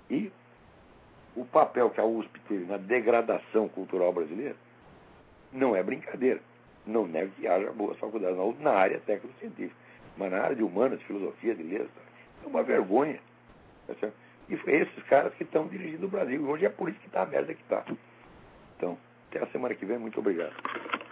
E o papel que a USP teve na degradação cultural brasileira não é brincadeira. Não nego que haja boas faculdades na área técnico-científica, mas na área de humanas, de filosofia, de letras, é uma vergonha. Tá certo? E foi esses caras que estão dirigindo o Brasil. Hoje é por isso que está a merda que está. Então, até a semana que vem. Muito obrigado.